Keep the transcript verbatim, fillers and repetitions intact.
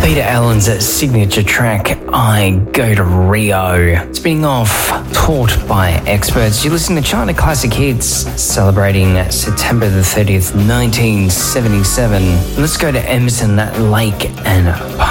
Peter Allen's signature track, I Go to Rio. Spinning off, taught by experts. You're listening to China Classic Hits, celebrating September the thirtieth, nineteen seventy-seven. Let's go to Emerson, Lake and